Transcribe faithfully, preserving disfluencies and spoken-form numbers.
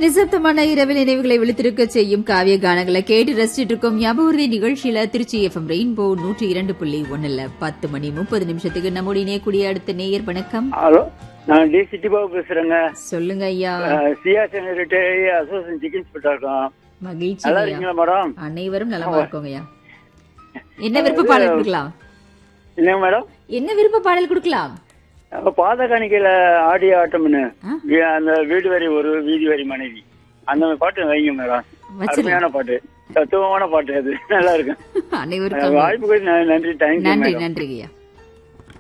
நிசப்தமான இரவில் நினைவுகளை விழித்திருக்க செய்யும் காவிய கானங்களை கேட்டு ரசிச்சிட்டு இருக்கோம். ஞாபக நிகழ்ச்சியில திருச்சி எஃப்எம் ரெயின்போ நூற்றி இரண்டு புள்ளி ஒண்ணுல பத்து மணி முப்பது நிமிஷத்துக்கு நம்முடைய இணையக்கூடிய அடுத்த நேயர் வணக்கம். ஹலோ, நான் டி சிட்டி பாபு பேசுறேங்க. சொல்லுங்க ஐயா. சியாசன் அசோசியேஷன் சிக்கன் இன்ஸ்பெக்டர் இருக்கோம். மகிழ்ச்சி. நல்லா இருக்கீங்களா மேடம்? அனைவரும் நலமா இருக்கோங்க ஐயா. என்ன விருப்ப பாடல் கொடுக்கலாம்? என்ன மேடம்? என்ன விருப்ப பாடல் கொடுக்கலாம்? பாத காணிக்கையில ஆடிய ஆட்டம்னு அந்த வீடு வரி ஒரு வீதி வரி மனைவி அந்த பாட்டு வைங்க மேடம். அருமையான பாட்டு, தத்துவமான பாட்டு, அது நல்லா இருக்கு. அனைவருக்கும் வாய்ப்புக்கு நன்றி. நன்றி நன்றி ஐயா.